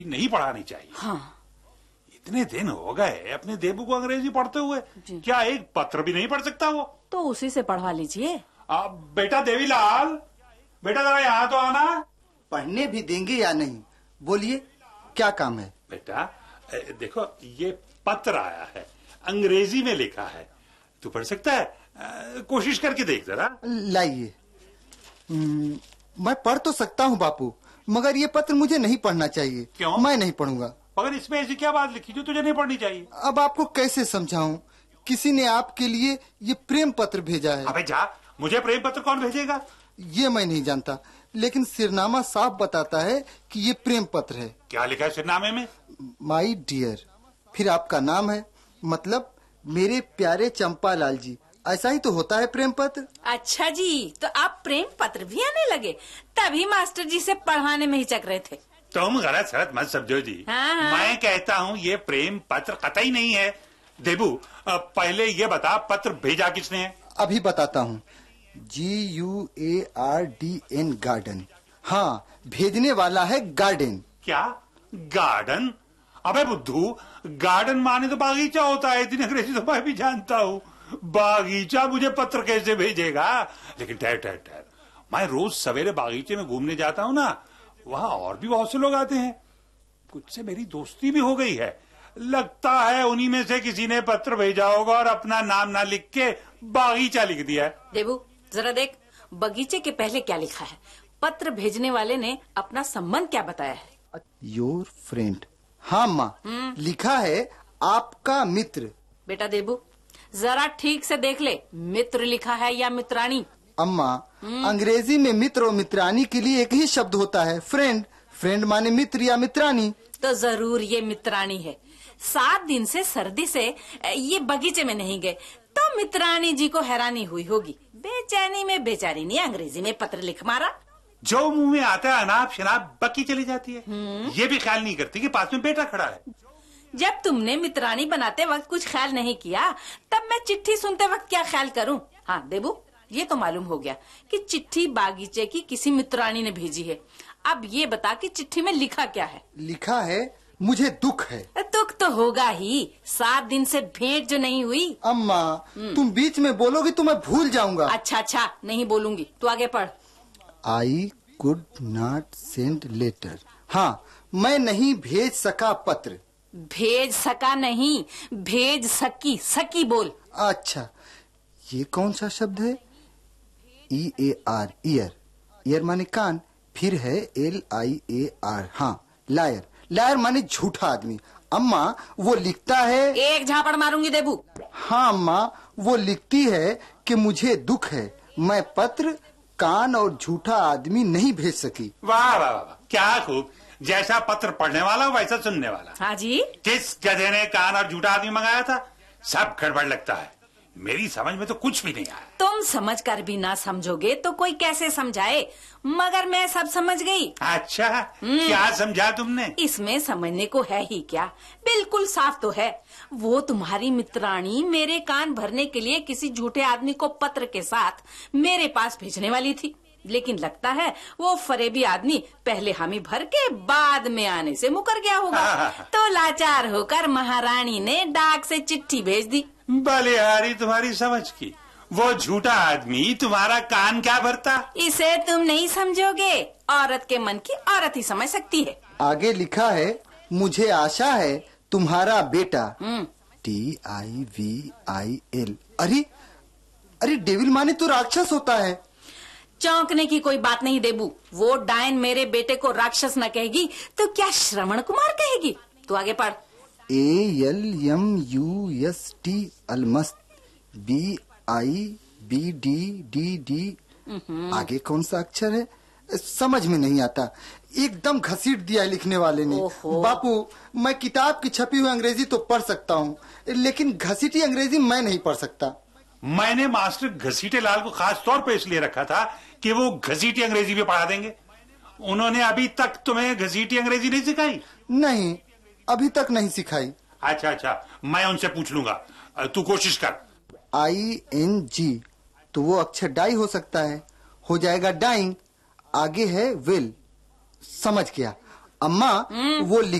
नहीं पढ़ानी चाहिए। हाँ। इतने दिन हो गए अपने देबू को अंग्रेजी पढ़ते हुए, क्या एक पत्र भी नहीं पढ़ सकता वो? तो उसी से पढ़वा लीजिए। बेटा देवीलाल, बेटा जरा यहाँ तो आना। पढ़ने भी देंगे या नहीं, बोलिए क्या काम है? बेटा देखो ये पत्र आया है, अंग्रेजी में लिखा है, तू पढ़ सकता है? कोशिश करके देख जरा। लाइए। मैं पढ़ तो सकता हूँ बापू, मगर ये पत्र मुझे नहीं पढ़ना चाहिए। क्यों? मैं नहीं पढ़ूंगा। मगर इसमें ऐसी क्या बात लिखी जो तुझे नहीं पढ़नी चाहिए? अब आपको कैसे समझाऊं? किसी ने आपके लिए ये प्रेम पत्र भेजा है। अबे जा, मुझे प्रेम पत्र कौन भेजेगा? ये मैं नहीं जानता, लेकिन सिरनामा साफ बताता है कि ये प्रेम पत्र है। क्या लिखा है सिरनामे में? माई डियर, फिर आपका नाम है, मतलब मेरे प्यारे चंपालाल जी। ऐसा ही तो होता है प्रेम पत्र। अच्छा जी, तो आप प्रेम पत्र भी आने लगे, तभी मास्टर जी से पढ़वाने में हिचक रहे थे। तुम गलत सलत मत समझो जी। हाँ। मैं कहता हूँ ये प्रेम पत्र कतई नहीं है। देबू पहले ये बता, पत्र भेजा किसने है? अभी बताता हूँ। GUARDN garden. हाँ, भेजने वाला है गार्डन। क्या गार्डन? अबे बुद्धू, गार्डन माने तो बागीचा होता है। इतनी अंग्रेजी तो मैं भी जानता हूँ। बागीचा मुझे पत्र कैसे भेजेगा? लेकिन ठहर ठहर ठहर, मैं रोज सवेरे बागीचे में घूमने जाता हूँ ना, वहाँ और भी बहुत से लोग आते हैं। कुछ से मेरी दोस्ती भी हो गई है। लगता है उन्हीं में से किसी ने पत्र भेजा होगा और अपना नाम ना लिख के बागीचा लिख दिया है। देबू जरा देख, बगीचे के पहले क्या लिखा है? पत्र भेजने वाले ने अपना संबंध क्या बताया है? Your friend. हाँ माँ, लिखा है आपका मित्र। बेटा देबू जरा ठीक से देख ले, मित्र लिखा है या मित्राणी? अम्मा, अंग्रेजी में मित्र और मित्रानी के लिए एक ही शब्द होता है, फ्रेंड। फ्रेंड माने मित्र या मित्रानी। तो जरूर ये मित्राणी है। 7 दिन से सर्दी से ये बगीचे में नहीं गए, तो मित्राणी जी को हैरानी हुई होगी। बेचैनी में बेचारी ने अंग्रेजी में पत्र लिख मारा। जो मुंह में आता है अनाप शनाप बकी चली जाती है। ये भी ख्याल नहीं करती कि पास में बेटा खड़ा है। जब तुमने मित्राणी बनाते वक्त कुछ ख्याल नहीं किया, तब मैं चिट्ठी सुनते वक्त क्या ख्याल करूं? हाँ देबू, ये तो मालूम हो गया कि चिट्ठी बागीचे की किसी मित्राणी ने भेजी है। अब ये बता कि चिट्ठी में लिखा क्या है? लिखा है मुझे दुख है। दुख तो होगा ही, 7 दिन से भेंट जो नहीं हुई। अम्मा, तुम बीच में बोलोगी तो मैं भूल जाऊंगा। अच्छा, नहीं बोलूंगी, तू आगे पढ़। I could not send letter। हाँ, मैं नहीं भेज सका पत्र। भेज सका नहीं, भेज सकी। सकी बोल। अच्छा, ये कौन सा शब्द है? EAR, year. ईयर माने कान। फिर है LIAR, हाँ, लायर। लायर माने झूठा आदमी। अम्मा, वो लिखता है। एक झापड़ मारूंगी देबू। हाँ अम्मा, वो लिखती है कि मुझे दुख है, मैं पत्र, कान और झूठा आदमी नहीं भेज सकी। वाह वाह वाह, क्या खूब। जैसा पत्र पढ़ने वाला वैसा सुनने वाला। हाँ जी। किस गधे ने कान और झूठा आदमी मंगाया था? सब गड़बड़ लगता है। मेरी समझ में तो कुछ भी नहीं आया। तुम समझ कर भी ना समझोगे तो कोई कैसे समझाए? मगर मैं सब समझ गई। अच्छा, क्या समझा तुमने? इसमें समझने को है ही क्या, बिल्कुल साफ तो है। वो तुम्हारी मित्राणी मेरे कान भरने के लिए किसी झूठे आदमी को पत्र के साथ मेरे पास भेजने वाली थी, लेकिन लगता है वो फरेबी आदमी पहले हामी भर के बाद में आने से मुकर गया होगा। तो लाचार होकर महारानी ने डाक से चिट्ठी भेज दी। बलिहारी तुम्हारी समझ की। वो झूठा आदमी तुम्हारा कान क्या भरता? इसे तुम नहीं समझोगे, औरत के मन की औरत ही समझ सकती है। आगे लिखा है मुझे आशा है तुम्हारा बेटा। TIVIL। अरे डेविल माने तो राक्षस होता है। चौंकने की कोई बात नहीं देबू, वो डायन मेरे बेटे को राक्षस न कहेगी तो क्या श्रवण कुमार कहेगी? तू आगे पढ़। ALMUST अलमस्त। BIBDDD। आगे कौन सा अक्षर है समझ में नहीं आता, एकदम घसीट दिया है लिखने वाले ने। बापू, मैं किताब की छपी हुई अंग्रेजी तो पढ़ सकता हूँ, लेकिन घसीटी अंग्रेजी मैं नहीं पढ़ सकता। मैंने मास्टर घसीटे लाल को खास तौर पे इसलिए रखा था कि वो घसीटी अंग्रेजी भी पढ़ा देंगे। उन्होंने अभी तक तुम्हें घसीटी अंग्रेजी नहीं सिखाई? नहीं, अभी तक नहीं सिखाई। अच्छा, मैं उनसे पूछ लूंगा, तू कोशिश कर। ING तो वो अक्षर डाई हो सकता है, हो जाएगा डाइंग। आगे है विल, समझ गया। अम्मा वो